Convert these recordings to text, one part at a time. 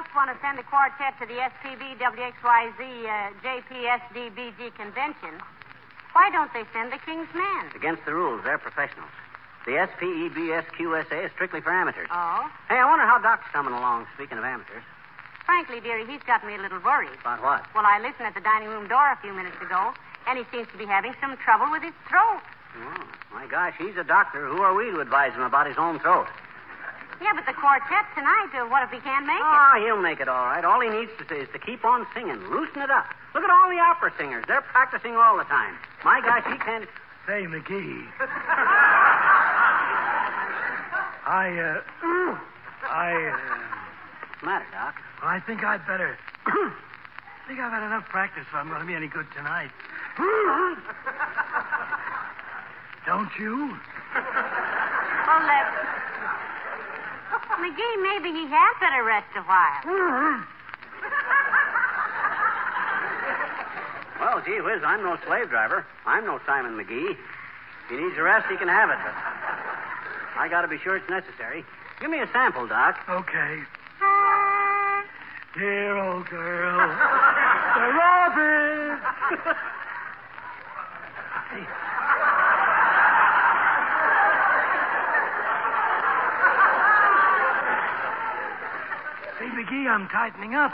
just want to send a quartet to the SPB WXYZ JPSDBG convention. Why don't they send the King's Men? Against the rules. They're professionals. The SPEBSQSA is strictly for amateurs. Oh? Hey, I wonder how Doc's coming along, speaking of amateurs. Frankly, dearie, he's got me a little worried. About what? Well, I listened at the dining room door a few minutes ago, and he seems to be having some trouble with his throat. Oh, my gosh, he's a doctor. Who are we to advise him about his own throat? Yeah, but the quartet tonight, what if he can't make it? Oh, he'll make it all right. All he needs to do is to keep on singing. Loosen it up. Look at all the opera singers. They're practicing all the time. My gosh, he can't... Say, McGee. What's the matter, Doc? I think I'd better... I think I've had enough practice if I'm going to be any good tonight. Don't you? Well, McGee, maybe he had better rest a while. Well, gee whiz, I'm no slave driver. I'm no Simon McGee. If he needs a rest, he can have it, but I got to be sure it's necessary. Give me a sample, Doc. Okay. Dear old girl. The robin. Say, McGee, I'm tightening up.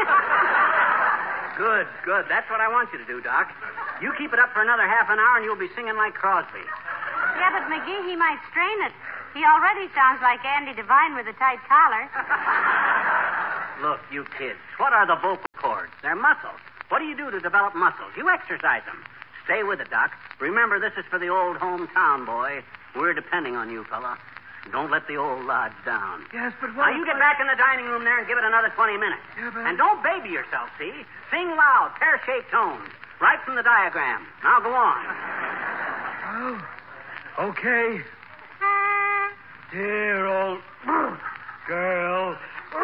Good, good. That's what I want you to do, Doc. You keep it up for another half an hour and you'll be singing like Crosby. Yeah, but McGee, he might strain it. He already sounds like Andy Devine with a tight collar. Look, you kids, what are the vocal cords? They're muscles. What do you do to develop muscles? You exercise them. Stay with it, Doc. Remember, this is for the old hometown boy. We're depending on you, fella. Don't let the old lodge down. Yes, but what... Now, you get back in the dining room there and give it another 20 minutes. Yeah, but... And don't baby yourself, see? Sing loud, pear-shaped tones. Right from the diagram. Now, go on. Oh, okay. Dear old girl.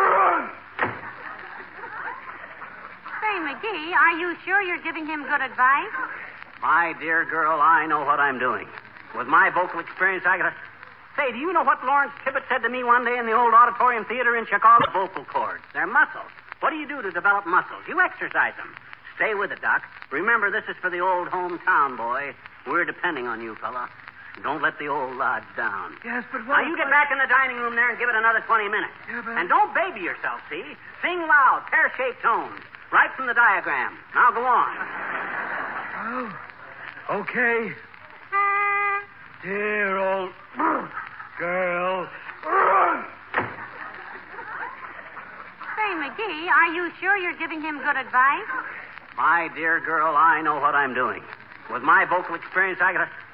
Say, McGee, are you sure you're giving him good advice? My dear girl, I know what I'm doing. With my vocal experience, I gotta... Say, do you know what Lawrence Tibbett said to me one day in the old auditorium theater in Chicago? Vocal cords. They're muscles. What do you do to develop muscles? You exercise them. Stay with it, Doc. Remember, this is for the old hometown boy. We're depending on you, fella. Don't let the old lodge down. Yes, but what... Now, you get back in the dining room there and give it another 20 minutes. Yeah, but... And don't baby yourself, see? Sing loud, pear-shaped tones. Right from the diagram. Now, go on. Oh, okay. Dear old girl. Say, McGee, are you sure you're giving him good advice? My dear girl, I know what I'm doing. With my vocal experience, I gotta...